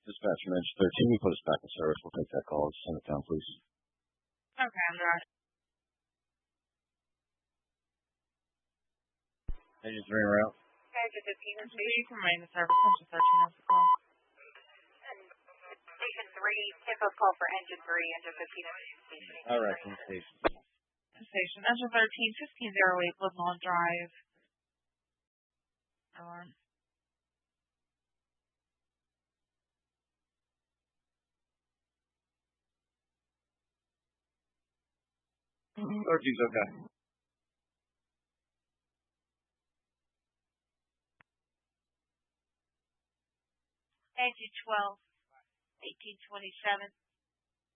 Dispatch from Edge 13, you put us back in service. We'll take that call. Send it down, please. Okay, I'm done. Engine 3 en route. Engine 15 you can remain in service. Engine 13 has the call. Station 3, pickup call for Engine 3, Engine 15 is station. All right, from station. Station. Engine 13, 1508, Woodlawn Drive. Alarm. Thirteen's okay. Engine 12, 1827.